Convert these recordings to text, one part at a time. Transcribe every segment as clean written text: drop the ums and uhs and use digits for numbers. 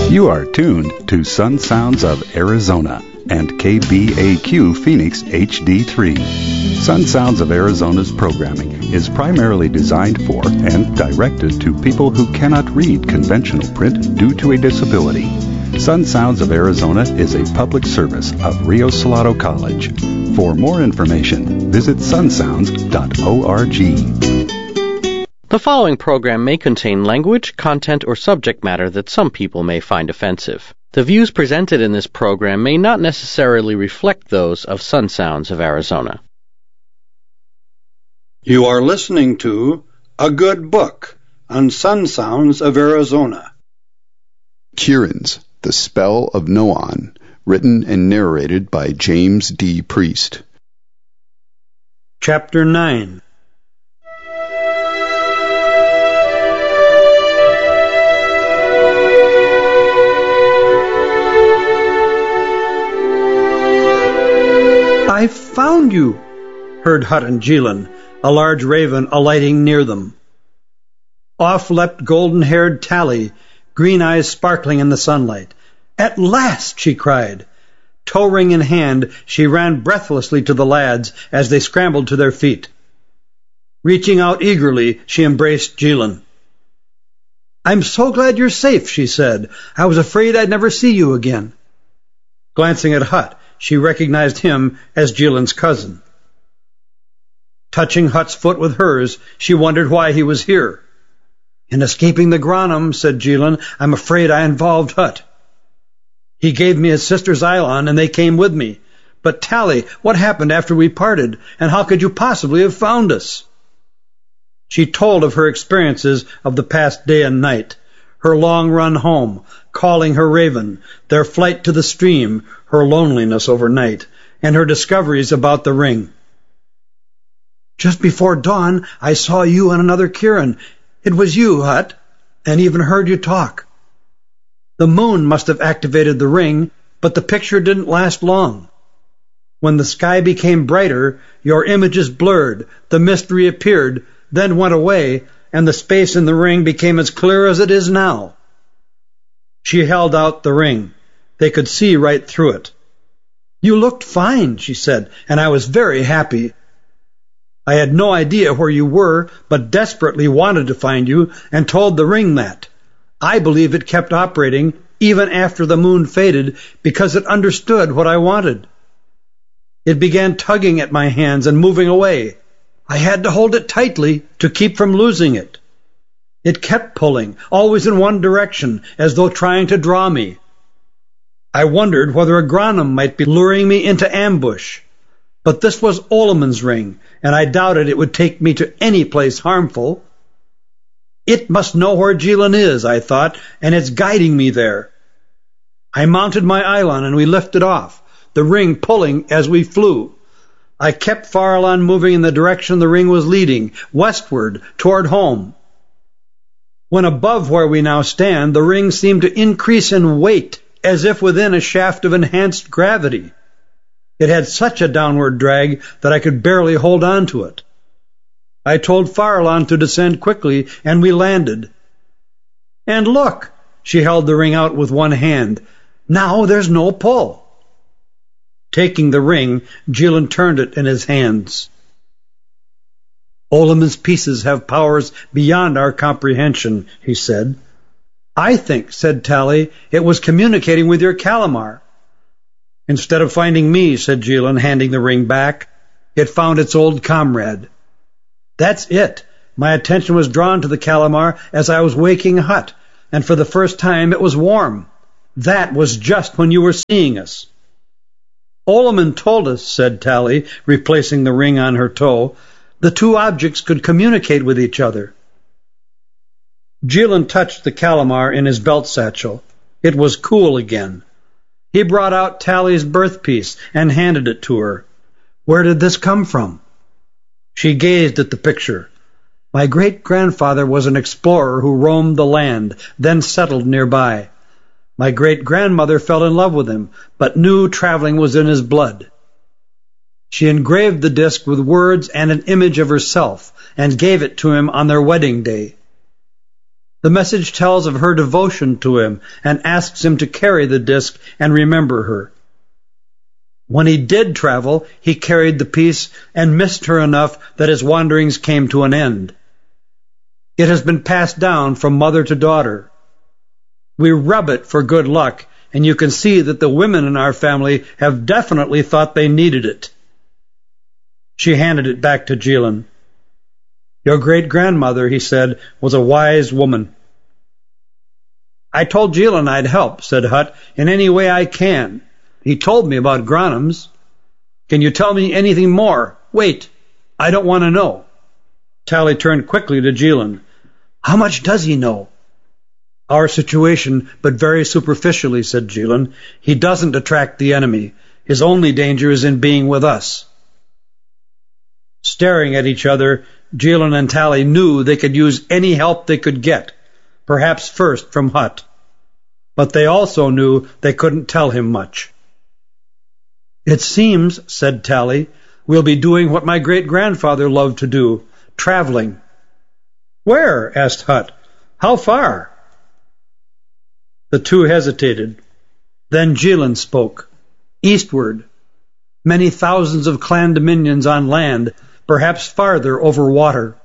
You are tuned to Sun Sounds of Arizona and KBAQ Phoenix HD3. Sun Sounds of Arizona's programming is primarily designed for and directed to people who cannot read conventional print due to a disability. Sun Sounds of Arizona is a public service of Rio Salado College. For more information, visit sunsounds.org. The following program may contain language, content, or subject matter that some people may find offensive. The views presented in this program may not necessarily reflect those of Sun Sounds of Arizona. You are listening to A Good Book on Sun Sounds of Arizona. Kirin's The Spell of Noan, written and narrated by James D. Priest. Chapter 9. I found you, heard Hut and Jilin, a large raven alighting near them. Off leapt golden-haired Tally, green eyes sparkling in the sunlight. At last, she cried. Toe ring in hand, she ran breathlessly to the lads as they scrambled to their feet. Reaching out eagerly, she embraced Jilin. I'm so glad you're safe, she said. I was afraid I'd never see you again. Glancing at Hut, she recognized him as Jilin's cousin. Touching Hut's foot with hers, she wondered why he was here. In escaping the Granum, said Jilin, I'm afraid I involved Hut. He gave me his sister's Eilon, and they came with me. But Tally, what happened after we parted, and how could you possibly have found us? She told of her experiences of the past day and night, her long run home, calling her raven, their flight to the stream, her loneliness overnight, and her discoveries about the ring. Just before dawn, I saw you and another Kirin. It was you, Hut, and even heard you talk. The moon must have activated the ring, but the picture didn't last long. When the sky became brighter, your images blurred, the mist reappeared, then went away, and the space in the ring became as clear as it is now. She held out the ring. They could see right through it. You looked fine, she said, and I was very happy. I had no idea where you were, but desperately wanted to find you, and told the ring that. I believe it kept operating even after the moon faded because it understood what I wanted. It began tugging at my hands and moving away. I had to hold it tightly to keep from losing it. It kept pulling, always in one direction, as though trying to draw me. I wondered whether a Granum might be luring me into ambush. But this was Olamon's ring, and I doubted it would take me to any place harmful. It must know where Jilin is, I thought, and it's guiding me there. I mounted my Eilon and we lifted off, the ring pulling as we flew. I kept Farallon moving in the direction the ring was leading, westward, toward home. When above where we now stand, the ring seemed to increase in weight, as if within a shaft of enhanced gravity. It had such a downward drag that I could barely hold on to it. I told Farallon to descend quickly, and we landed. And look, she held the ring out with one hand. Now there's no pull. Taking the ring, Jilin turned it in his hands. Olamon's pieces have powers beyond our comprehension, he said. I think, said Tally, it was communicating with your Calamar. Instead of finding me, said Jilin, handing the ring back, it found its old comrade. That's it. My attention was drawn to the Calamar as I was waking Hut, and for the first time it was warm. That was just when you were seeing us. Olomon told us, said Tally, replacing the ring on her toe, the two objects could communicate with each other. Jilin touched the Calamar in his belt satchel. It was cool again. He brought out Tally's birthpiece and handed it to her. Where did this come from? She gazed at the picture. My great-grandfather was an explorer who roamed the land, then settled nearby. My great-grandmother fell in love with him, but knew traveling was in his blood. She engraved the disc with words and an image of herself, and gave it to him on their wedding day. The message tells of her devotion to him and asks him to carry the disc and remember her. When he did travel, he carried the piece and missed her enough that his wanderings came to an end. It has been passed down from mother to daughter. We rub it for good luck, and you can see that the women in our family have definitely thought they needed it. She handed it back to Jilin. Your great-grandmother, he said, was a wise woman. I told Jilin I'd help, said Hutt, in any way I can. He told me about Gronums. Can you tell me anything more? Wait, I don't want to know. Tally turned quickly to Jilin. How much does he know? Our situation, but very superficially, said Jilin. He doesn't attract the enemy. His only danger is in being with us. Staring at each other, Jilin and Tally knew they could use any help they could get, perhaps first from Hutt. But they also knew they couldn't tell him much. It seems, said Tally, we'll be doing what my great-grandfather loved to do, traveling. Where? Asked Hutt. How far? The two hesitated. Then Jilin spoke. Eastward. Many thousands of clan dominions on land, perhaps farther over water.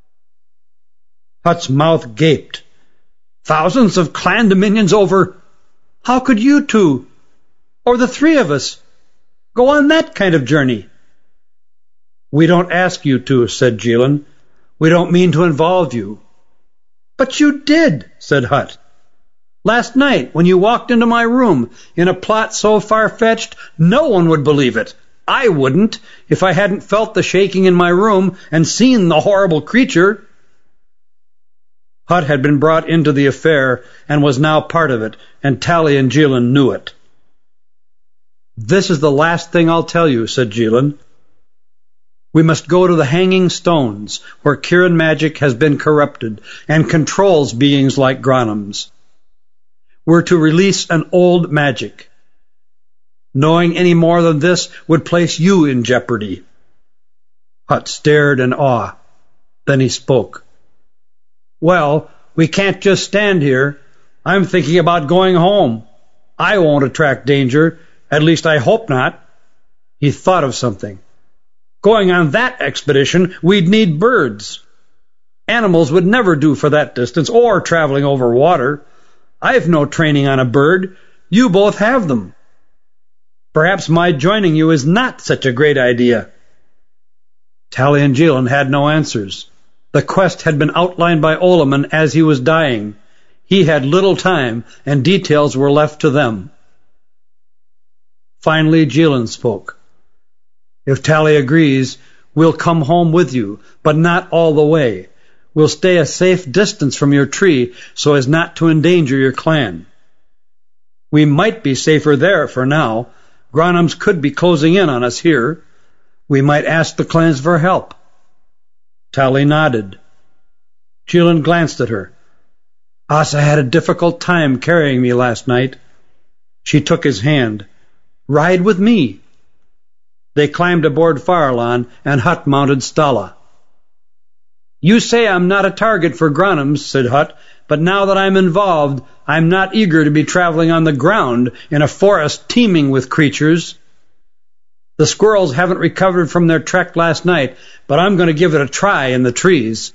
Hutt's mouth gaped. Thousands of clan dominions over... How could you two, or the three of us, go on that kind of journey? We don't ask you to, said Jilin. We don't mean to involve you. But you did, said Hutt. Last night, when you walked into my room, in a plot so far-fetched, no one would believe it. I wouldn't, if I hadn't felt the shaking in my room and seen the horrible creature. Hutt had been brought into the affair and was now part of it, and Tally and Jilin knew it. This is the last thing I'll tell you, said Jilin. We must go to the Hanging Stones, where Kirin magic has been corrupted and controls beings like Gronums. We're to release an old magic. Knowing any more than this would place you in jeopardy. Hutt stared in awe. Then he spoke. Well, we can't just stand here. I'm thinking about going home. I won't attract danger. At least I hope not. He thought of something. Going on that expedition, we'd need birds. Animals would never do for that distance, or traveling over water. I've no training on a bird. You both have them. Perhaps my joining you is not such a great idea. Tally and Jilin had no answers. The quest had been outlined by Olaman as he was dying. He had little time, and details were left to them. Finally, Jilin spoke. If Tally agrees, we'll come home with you, but not all the way. We'll stay a safe distance from your tree so as not to endanger your clan. We might be safer there for now. Gronums could be closing in on us here. We might ask the clans for help. Tally nodded. Jilin glanced at her. Asa had a difficult time carrying me last night. She took his hand. Ride with me. They climbed aboard Farallon, and Hutt mounted Stala. You say I'm not a target for Gronums, said Hutt, but now that I'm involved, I'm not eager to be traveling on the ground in a forest teeming with creatures. The squirrels haven't recovered from their trek last night, but I'm going to give it a try in the trees.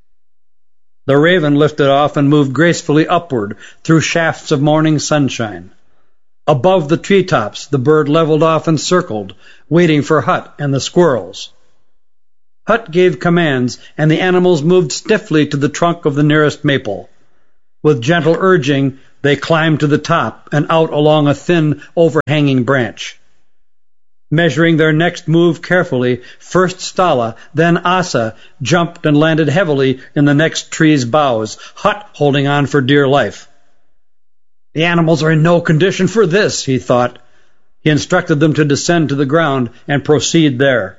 The raven lifted off and moved gracefully upward through shafts of morning sunshine. Above the treetops, the bird leveled off and circled, waiting for Hutt and the squirrels. Hutt gave commands, and the animals moved stiffly to the trunk of the nearest maple. With gentle urging, they climbed to the top and out along a thin, overhanging branch. Measuring their next move carefully, first Stala, then Asa, jumped and landed heavily in the next tree's boughs, Hutt holding on for dear life. The animals are in no condition for this, he thought. He instructed them to descend to the ground and proceed there.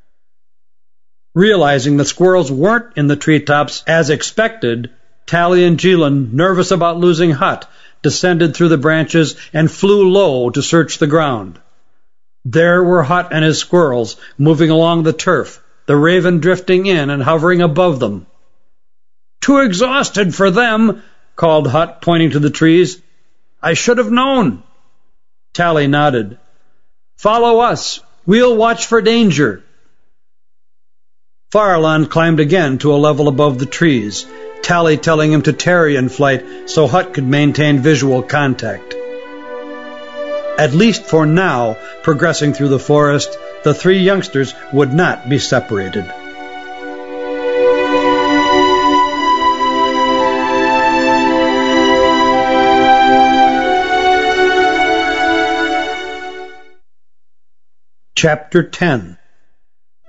Realizing the squirrels weren't in the treetops as expected, Tally and Jilin, nervous about losing Hutt, descended through the branches and flew low to search the ground. There were Hutt and his squirrels, moving along the turf, the raven drifting in and hovering above them. Too exhausted for them, called Hut, pointing to the trees. I should have known. Tally nodded. Follow us. We'll watch for danger. Farallon climbed again to a level above the trees, Tally telling him to tarry in flight so Hut could maintain visual contact. At least for now, progressing through the forest, the three youngsters would not be separated. Chapter 10.